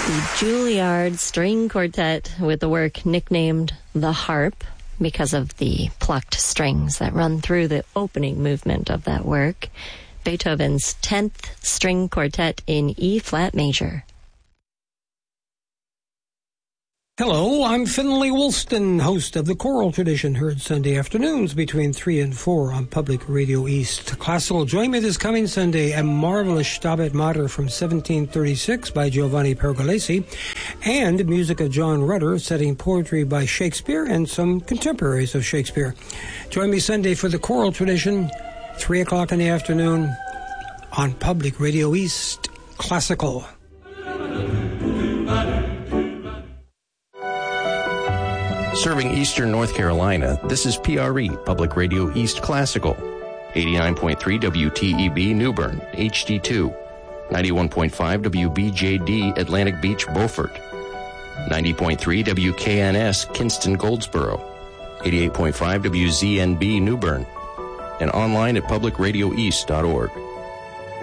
The Juilliard String Quartet with the work nicknamed The Harp because of the plucked strings that run through the opening movement of that work. Beethoven's 10th String Quartet in E-flat major. Hello, I'm Finley Woolston, host of The Choral Tradition, heard Sunday afternoons between 3 and 4 on Public Radio East. Classical, join me this coming Sunday, a marvelous Stabat Mater from 1736 by Giovanni Pergolesi, and music of John Rutter, setting poetry by Shakespeare and some contemporaries of Shakespeare. Join me Sunday for The Choral Tradition, 3 o'clock in the afternoon on Public Radio East, Classical. Serving Eastern North Carolina, this is PRE, Public Radio East Classical. 89.3 WTEB New Bern, HD2. 91.5 WBJD Atlantic Beach, Beaufort. 90.3 WKNS Kinston, Goldsboro. 88.5 WZNB New Bern. And online at publicradioeast.org.